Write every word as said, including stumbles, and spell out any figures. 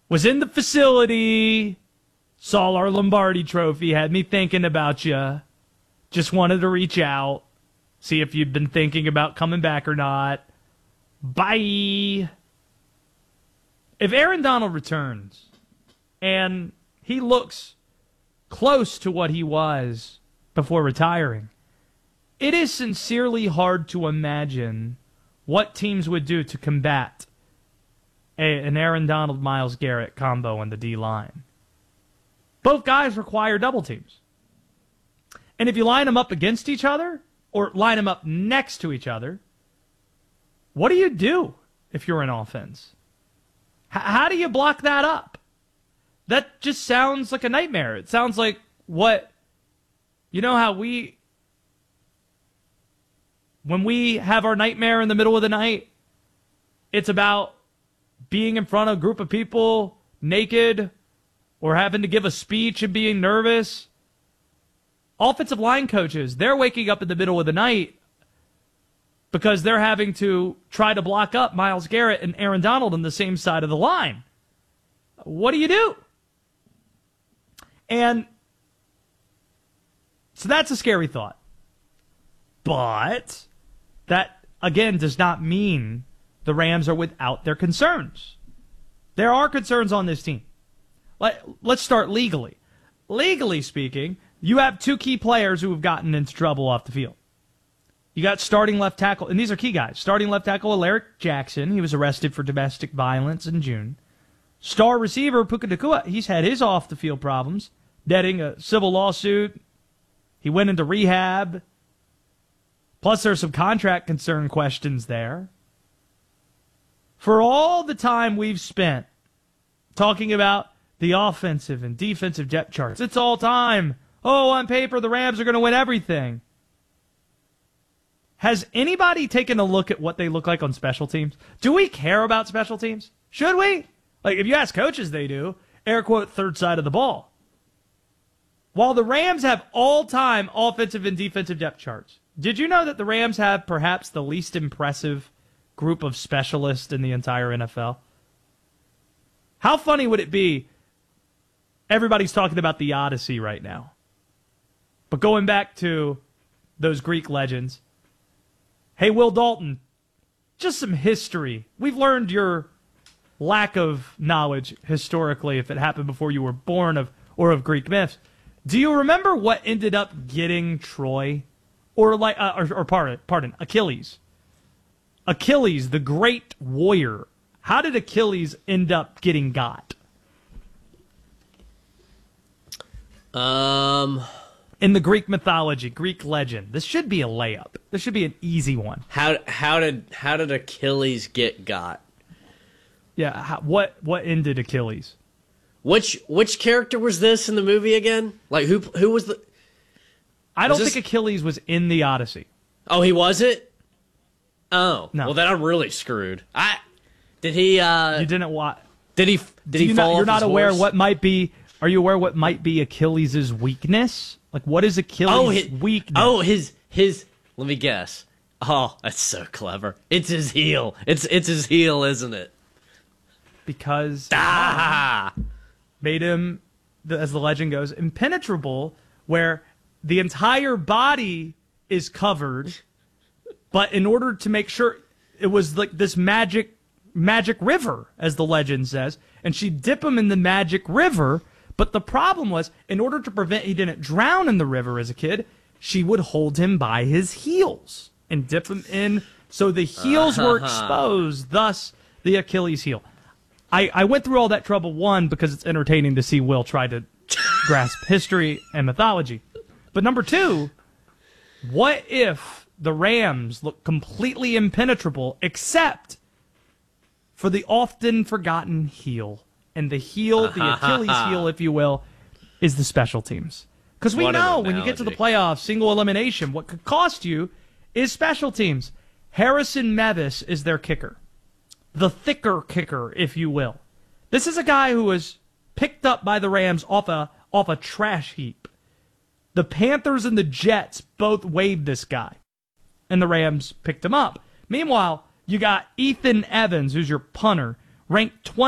Was in the facility, saw our Lombardi trophy, had me thinking about you. Just wanted to reach out, see if you'd been thinking about coming back or not. Bye. If Aaron Donald returns and he looks close to what he was before retiring, it is sincerely hard to imagine what teams would do to combat a, an Aaron Donald, Myles Garrett combo on the D-line. Both guys require double teams. And if you line them up against each other or line them up next to each other, what do you do if you're an offense? H- how do you block that up? That just sounds like a nightmare. It sounds like what, you know how we, when we have our nightmare in the middle of the night, it's about being in front of a group of people naked or having to give a speech and being nervous. Offensive line coaches, they're waking up in the middle of the night because they're having to try to block up Myles Garrett and Aaron Donald on the same side of the line. What do you do? And so that's a scary thought. But that, again, does not mean the Rams are without their concerns. There are concerns on this team. Let, let's start legally. Legally speaking, you have two key players who have gotten into trouble off the field. You got starting left tackle, and these are key guys. Starting left tackle Alaric Jackson. He was arrested for domestic violence in June. Star receiver Puka Nacua. He's had his off-the-field problems, netting a civil lawsuit. He went into rehab. Plus, there's some contract concern questions there. For all the time we've spent talking about the offensive and defensive depth charts, it's all time. Oh, on paper, the Rams are going to win everything. Has anybody taken a look at what they look like on special teams? Do we care about special teams? Should we? Like, if you ask coaches, they do. Air quote, third side of the ball. While the Rams have all-time offensive and defensive depth charts, did you know that the Rams have perhaps the least impressive group of specialists in the entire N F L? How funny would it be? Everybody's talking about the Odyssey right now. But going back to those Greek legends, hey, Will Dalton, just some history. We've learned your lack of knowledge historically, if it happened before you were born, of or of Greek myths. Do you remember what ended up getting Troy? Or, like, uh, or, or pardon, pardon, Achilles. Achilles, the great warrior. How did Achilles end up getting got? Um... In the Greek mythology, Greek legend. This should be a layup. This should be an easy one. How how did how did Achilles get got? Yeah, how, what what ended Achilles? Which which character was this in the movie again? Like who who was the? I don't this... think Achilles was in the Odyssey. Oh, he wasn't. Oh, no. Well, then I'm really screwed. I did he? uh You didn't watch. Did he? Did Do he you fall not, off You're not his aware horse? what might be. Are you aware what might be Achilles' weakness? Like, what is Achilles' oh, his, weakness? Oh, his his. Let me guess. Oh, that's so clever. It's his heel. It's it's his heel, isn't it? Because ah! made him, as the legend goes, impenetrable, where the entire body is covered, but in order to make sure, it was like this magic magic river, as the legend says, and she'd dip him in the magic river. But the problem was, in order to prevent he didn't drown in the river as a kid, she would hold him by his heels and dip him in so the heels were exposed, thus the Achilles heel. I, I went through all that trouble, one, because it's entertaining to see Will try to grasp history and mythology. But number two, what if the Rams look completely impenetrable except for the often forgotten heel? And the heel, the Achilles heel, if you will, is the special teams. Because we What an know when you get to the analogy. playoffs, single elimination, what could cost you is special teams. Harrison Mevis is their kicker. The thicker kicker, if you will. This is a guy who was picked up by the Rams off a, off a trash heap. The Panthers and the Jets both waived this guy, and the Rams picked him up. Meanwhile, you got Ethan Evans, who's your punter, ranked twentieth